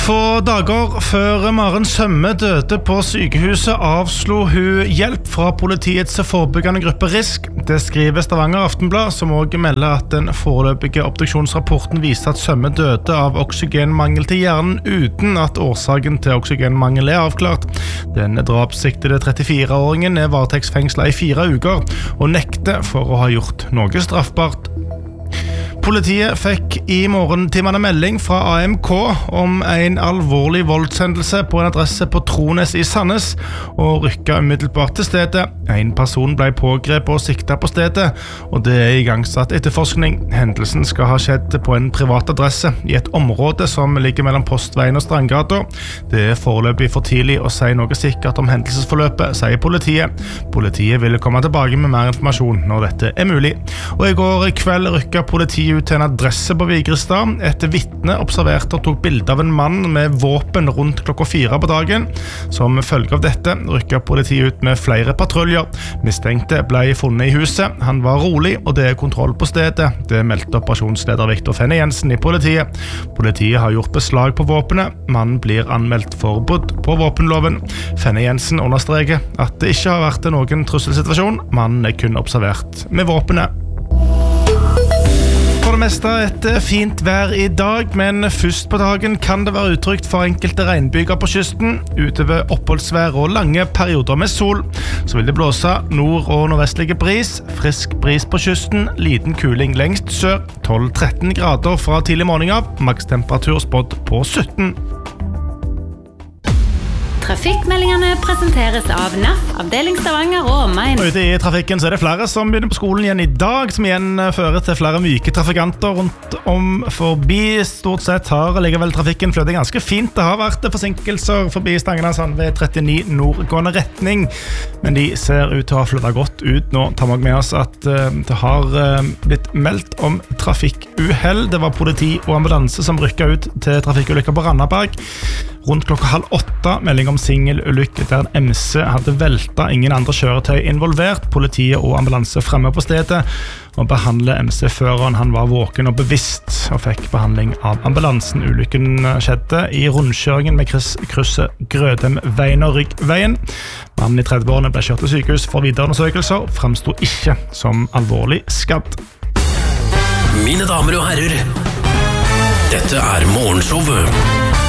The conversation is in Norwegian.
Få dager før Maren Sømme døde på sykehuset avslo hun hjelp fra politiets forebyggende gruppe RISK. Det skriver Stavanger Aftenblad, som også melder at den foreløpige obduksjonsrapporten viser at Sømme døde av oksygenmangel til hjernen uten at årsaken til oksygenmangel avklart. Den drapssiktede 34-åringen varetektsfengslet i 4 uker og nekter for å ha gjort noe straffbart. Politiet fikk i morgentimene melding fra AMK om en alvorlig voldshendelse på en adresse på Trones i Sandnes og rykket umiddelbart til stedet. En person ble pågrepet og siktet på stedet, og det igangsatt etterforskning. Hendelsen skal ha skjedd på en privat adresse i et område som ligger mellom Postveien og Strandgata. Det foreløpig for tidlig å si noe sikkert om hendelsesforløpet, sier politiet. Politiet vil komme tilbake med mer informasjon når dette mulig. Og i går kveld rykket politiet ut til en adresse på Vigrestad. Et vitne observerte og tok bilde av en mann med våpen rundt klokka 4 på dagen. Som følge av dette rykket politiet ut med flere patruljer. Mistenkte ble funnet i huset. Han var rolig, og det kontroll på stedet. Det meldte operasjonsleder Victor Fenne Jensen i politiet. Politiet har gjort beslag på våpenet. Mannen blir anmeldt for brudd på våpenloven. Fenne Jensen understreker at det ikke har vært noen trusselsituasjon. Mannen kun observert med våpenet. For det meste et fint vær i dag, men først på dagen kan det være utrygt for enkelte regnbyger på kysten. Utover oppholdsvær og lange perioder med sol, så vil det blåse nord- og nordvestlige bris. Frisk bris på kysten, liten kuling lengst sør, 12-13 grader fra tidlig morgen av, makstemperatur spådd på 17. Trafikkmeldingene presenteres av NAF, avdeling Stavanger og omegn. Ute i trafikken så det flere som begynner på skolen igjen i dag, som igjen fører til flere myke trafikanter rundt om forbi. Stort sett har likevel trafikken fløtet ganske fint. Det har vært forsinkelser forbi Stangelandsand ved 39 nordgående retning, men de ser ut til å ha fløtet godt ut nå. Tar vi med oss at det har blitt meldt om trafikkuhell. Det var politi og ambulanse som rykket ut til trafikkulykker på Randaberg rundt klokka 7:30, melding om singelulykke der en MC hadde veltet, ingen andre kjøretøy involvert. Politiet og ambulanse fremme på stedet og behandler MC-føreren. Han var våken og bevisst og fikk behandling av ambulansen. Ulykken skjedde i rundkjøringen med krysset Grødemveien og Ryggveien. Mannen i 30-årene ble kjørt til sykehus for videre undersøkelser, fremstod ikke som alvorlig skadd. Mine damer og herrer, dette er Morgenshowet